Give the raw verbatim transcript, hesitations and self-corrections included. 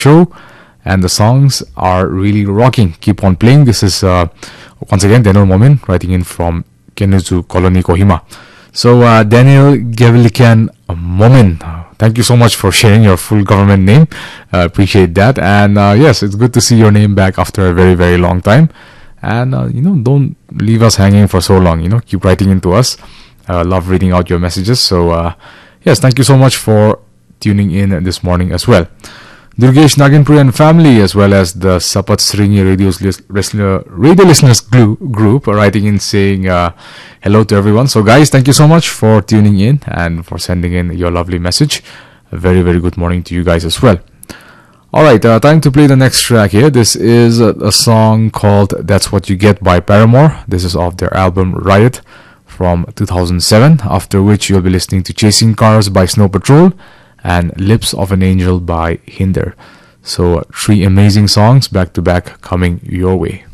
show, and the songs are really rocking. Keep on playing. This is uh, once again Daniel Momin writing in from Kenuzu Colony, Kohima. So uh, Daniel Gavilikan Momin, thank you so much for sharing your full government name. Uh, appreciate that. And uh, yes, it's good to see your name back after a very, very long time. And, uh, you know, don't leave us hanging for so long. You know, keep writing into us. Uh, love reading out your messages. So, uh, yes, thank you so much for tuning in this morning as well. Durgesh Naginpuri and family, as well as the Sapat Sringi Radio's lis- listener, radio listeners glu- group, are writing in saying uh, hello to everyone. So, guys, thank you so much for tuning in and for sending in your lovely message. A very, very good morning to you guys as well. All right, uh, time to play the next track here. This is a, a song called That's What You Get by Paramore. This is off their album Riot from two thousand seven, after which you'll be listening to Chasing Cars by Snow Patrol and Lips of an Angel by Hinder. So, three amazing songs back to back coming your way.